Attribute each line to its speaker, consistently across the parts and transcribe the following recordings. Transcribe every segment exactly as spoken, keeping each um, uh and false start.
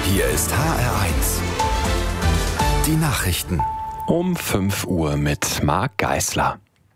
Speaker 1: Hier ist H R eins. Die Nachrichten.
Speaker 2: Um fünf Uhr mit Marc Geisler.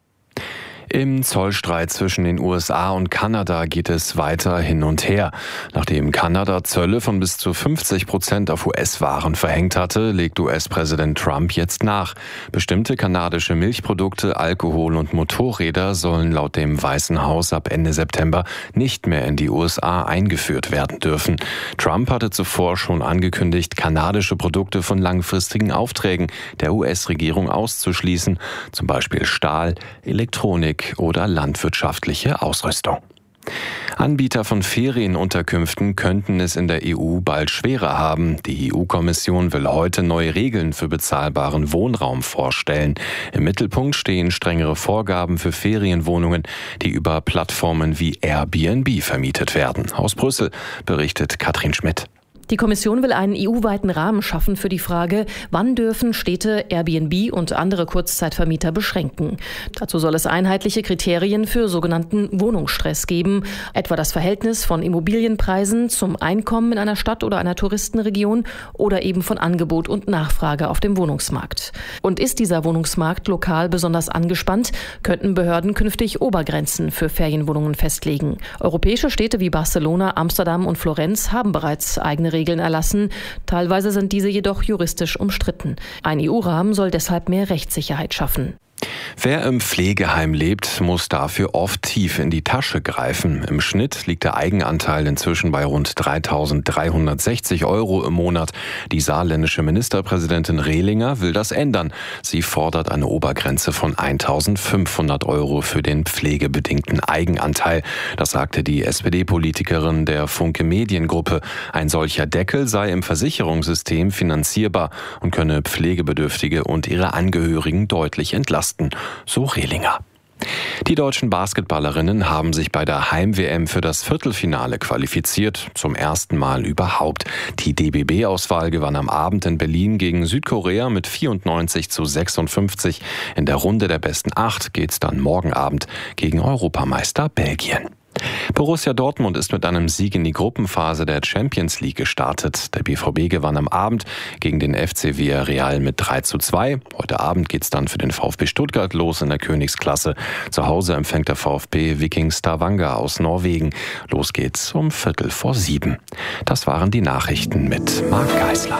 Speaker 2: Im Zollstreit zwischen den U S A und Kanada geht es weiter hin und her. Nachdem Kanada Zölle von bis zu fünfzig Prozent auf U S-Waren verhängt hatte, legt U S-Präsident Trump jetzt nach. Bestimmte kanadische Milchprodukte, Alkohol und Motorräder sollen laut dem Weißen Haus ab Ende September nicht mehr in die U S A eingeführt werden dürfen. Trump hatte zuvor schon angekündigt, kanadische Produkte von langfristigen Aufträgen der U S-Regierung auszuschließen, zum Beispiel Stahl, Elektronik oder landwirtschaftliche Ausrüstung. Anbieter von Ferienunterkünften könnten es in der E U bald schwerer haben. Die E U-Kommission will heute neue Regeln für bezahlbaren Wohnraum vorstellen. Im Mittelpunkt stehen strengere Vorgaben für Ferienwohnungen, die über Plattformen wie Airbnb vermietet werden. Aus Brüssel berichtet Katrin Schmidt.
Speaker 3: Die Kommission will einen E U-weiten Rahmen schaffen für die Frage, wann dürfen Städte Airbnb und andere Kurzzeitvermieter beschränken. Dazu soll es einheitliche Kriterien für sogenannten Wohnungsstress geben, etwa das Verhältnis von Immobilienpreisen zum Einkommen in einer Stadt oder einer Touristenregion oder eben von Angebot und Nachfrage auf dem Wohnungsmarkt. Und ist dieser Wohnungsmarkt lokal besonders angespannt, könnten Behörden künftig Obergrenzen für Ferienwohnungen festlegen. Europäische Städte wie Barcelona, Amsterdam und Florenz haben bereits eigene Regeln erlassen. Teilweise sind diese jedoch juristisch umstritten. Ein E U-Rahmen soll deshalb mehr Rechtssicherheit schaffen.
Speaker 2: Wer im Pflegeheim lebt, muss dafür oft tief in die Tasche greifen. Im Schnitt liegt der Eigenanteil inzwischen bei rund dreitausenddreihundertsechzig Euro im Monat. Die saarländische Ministerpräsidentin Rehlinger will das ändern. Sie fordert eine Obergrenze von eintausendfünfhundert Euro für den pflegebedingten Eigenanteil. Das sagte die S P D-Politikerin der Funke Mediengruppe. Ein solcher Deckel sei im Versicherungssystem finanzierbar und könne Pflegebedürftige und ihre Angehörigen deutlich entlasten. So Rehlinger. Die deutschen Basketballerinnen haben sich bei der Heim-W M für das Viertelfinale qualifiziert, zum ersten Mal überhaupt. Die D B B-Auswahl gewann am Abend in Berlin gegen Südkorea mit vierundneunzig zu sechsundfünfzig. In der Runde der besten acht geht's dann morgen Abend gegen Europameister Belgien. Borussia Dortmund ist mit einem Sieg in die Gruppenphase der Champions League gestartet. Der B V B gewann am Abend gegen den F C Villarreal mit drei zu zwei. Heute Abend geht's dann für den VfB Stuttgart los in der Königsklasse. Zu Hause empfängt der VfB Viking Stavanger aus Norwegen. Los geht's um Viertel vor sieben. Das waren die Nachrichten mit Marc Geisler.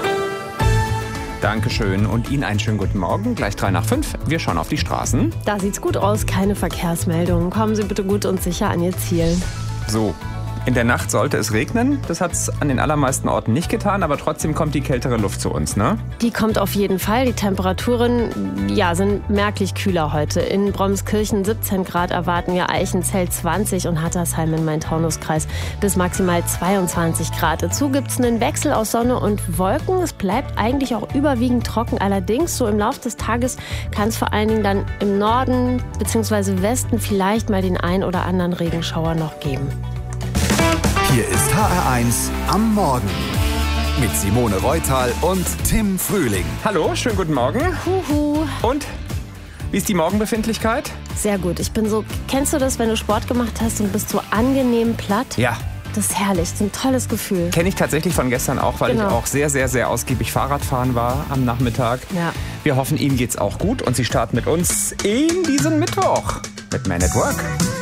Speaker 4: Dankeschön und Ihnen einen schönen guten Morgen. Gleich drei nach fünf. Wir schauen auf die Straßen.
Speaker 5: Da sieht's gut aus, keine Verkehrsmeldungen. Kommen Sie bitte gut und sicher an Ihr Ziel.
Speaker 4: So, in der Nacht sollte es regnen. Das hat es an den allermeisten Orten nicht getan, aber trotzdem kommt die kältere Luft zu uns, ne?
Speaker 5: Die kommt auf jeden Fall. Die Temperaturen ja, sind merklich kühler heute. In Bromskirchen siebzehn Grad erwarten wir, Eichenzell zwanzig und Hattersheim in Main-Taunus-Kreis bis maximal zweiundzwanzig Grad. Dazu gibt es einen Wechsel aus Sonne und Wolken. Es bleibt eigentlich auch überwiegend trocken. Allerdings, so im Laufe des Tages kann es vor allen Dingen dann im Norden bzw. Westen vielleicht mal den ein oder anderen Regenschauer noch geben.
Speaker 1: Hier ist H R eins am Morgen mit Simone Reutal und Tim Frühling.
Speaker 4: Hallo, schönen guten Morgen.
Speaker 5: Huhu.
Speaker 4: Und, wie ist die Morgenbefindlichkeit?
Speaker 5: Sehr gut. Ich bin so, kennst du das, wenn du Sport gemacht hast und bist so angenehm platt?
Speaker 4: Ja.
Speaker 5: Das ist herrlich, das ist ein tolles Gefühl.
Speaker 4: Kenne ich tatsächlich von gestern auch, weil
Speaker 5: Genau.
Speaker 4: ich auch sehr, sehr, sehr ausgiebig Fahrradfahren war am Nachmittag.
Speaker 5: Ja.
Speaker 4: Wir hoffen, Ihnen geht's auch gut und Sie starten mit uns in diesen Mittwoch mit Man at Work.